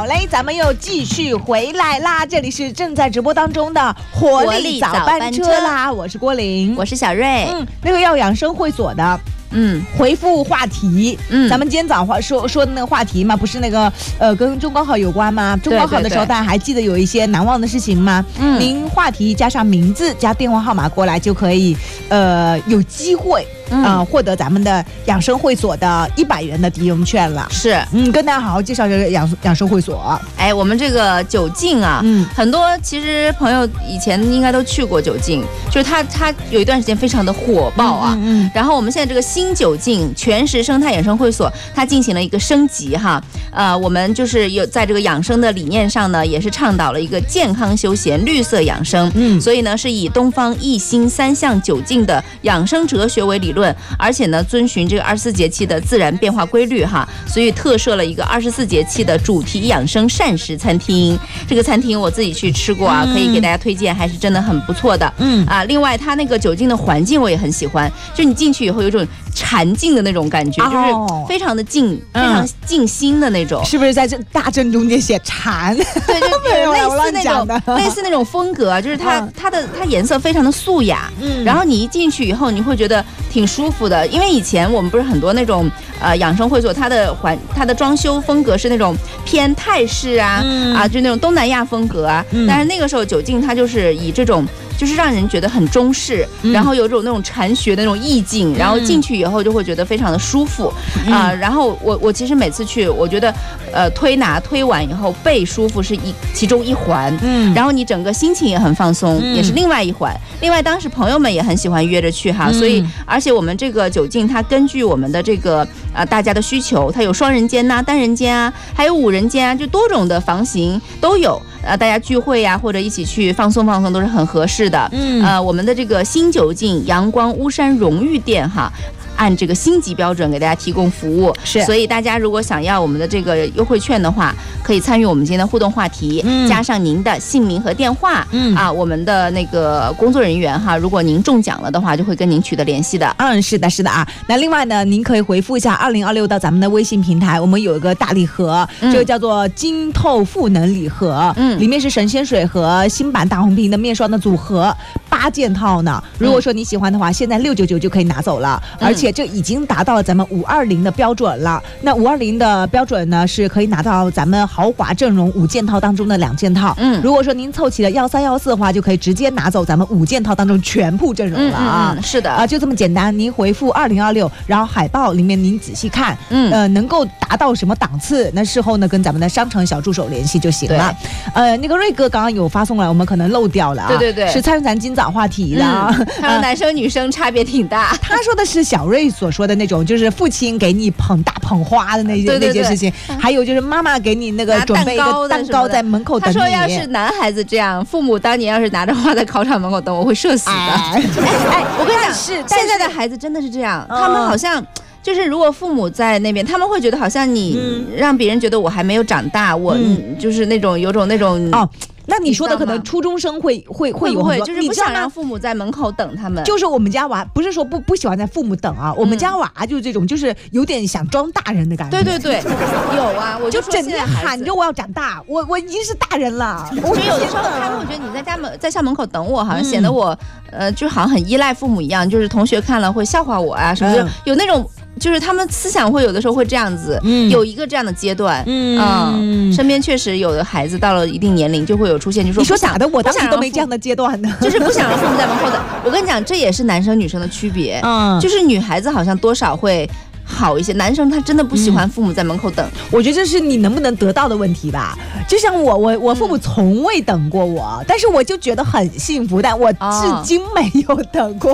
好嘞，咱们又继续回来啦！这里是正在直播当中的活力早班车啦，我是郭玲， 我是小瑞。 那个要养生会所的。回复话题。咱们今天早说的那个话题嘛，不是那个跟中高考有关吗？中高考的时候，大家还记得有一些难忘的事情吗？您话题加上名字加电话号码过来，就可以有机会获得咱们的养生会所的100元的抵用券了。 是， 跟大家好好介绍这个养生会所。 哎，我们这个九境啊，很多其实朋友以前应该都去过九境，就是它有一段时间非常的火爆啊。然后我们现在这个新九境全食生态养生会所，它进行了一个升级哈。我们就是有在这个养生的理念上呢，也是倡导了一个健康休闲、绿色养生。所以呢，是以东方一心3项九境的养生哲学为理论，而且呢，遵循这个24节气的自然变化规律哈，所以特设了一个24节气的主题养生膳食餐厅。这个餐厅我自己去吃过啊，可以给大家推荐，还是真的很不错的。另外它那个九境的环境我也很喜欢，就你进去以后有种禅静的那种感觉，就是非常的静，非常静心的那种。 是不是在这大正中间写禅？ 对，就类似那种风格，就是它颜色非常的素雅。然后你一进去以后，你会觉得挺舒服的，因为以前我们不是很多那种养生会所，它的装修风格是那种偏泰式啊，就那种东南亚风格啊。但是那个时候九境它就是以这种就是让人觉得很中式，然后有种那种禅学的那种意境，然后进去以后就会觉得非常的舒服然后我其实每次去，我觉得推完以后背舒服是其中一环，然后你整个心情也很放松，也是另外一环。另外当时朋友们也很喜欢约着去哈，所以而且我们这个九境它根据我们的这个大家的需求，它有双人间呐、单人间啊，还有5人间啊，就多种的房型都有。大家聚会呀，或者一起去放松都是很合适的。我们的这个新九境阳光巫山荣誉店哈，按这个星级标准给大家提供服务。是，所以大家如果想要我们的这个优惠券的话，可以参与我们今天的互动话题，加上您的姓名和电话，我们的那个工作人员哈，如果您中奖了的话，就会跟您取得联系的。 是的啊。那另外呢，您可以回复一下2026到咱们的微信平台，我们有一个大礼盒，这个叫做金透赋能礼盒，里面是神仙水和新版大红瓶的面霜的组合8件套呢。如果说你喜欢的话，现在699就可以拿走了，而且这已经达到了咱们520的标准了。那520的标准呢，是可以拿到咱们豪华阵容5件套当中的2件套。如果说您凑齐了13、14的话，就可以直接拿走咱们5件套当中全部阵容了啊。 是的就这么简单。您回复2026，然后海报里面您仔细看，能够达到什么档次，那事后呢跟咱们的商城小助手联系就行了。那个瑞哥刚刚有发送来，我们可能漏掉了啊。 对， 是参与咱今早话题的。 他说男生女生差别挺大。 他说的是小瑞所说的那种，就是父亲给你捧大捧花的那件事情，还有就是妈妈给你那个准备一个蛋糕在门口等你。 他说要是男孩子这样，父母当年要是拿着花在考场门口等，我会社死的。我跟你讲，现在的孩子真的是这样，他们好像就是如果父母在那边，他们会觉得好像你让别人觉得我还没有长大，我就是那种有种那种那你说的可能初中生会有很多， 就是不想让父母在门口等他们。 就是我们家娃不是说不喜欢在父母等啊，我们家娃就是这种，就是有点想装大人的感觉。 对，有啊，我就整天喊着我要长大，我已经是大人了。 就有的时候他们会觉得你在校门口等我，好像显得我就好像很依赖父母一样，就是同学看了会笑话我啊什么的，有那种。就是他们思想会有的时候会这样子，有一个这样的阶段，身边确实有的孩子到了一定年龄就会有出现，就说你说咋的？我当时都没这样的阶段呢， 就是不想让父母在门口等。我跟你讲，这也是男生女生的区别，就是女孩子好像多少会好一些，男生他真的不喜欢父母在门口等。 我觉得这是你能不能得到的问题吧。就像我父母从未等过我，但是我就觉得很幸福，但我至今没有等过。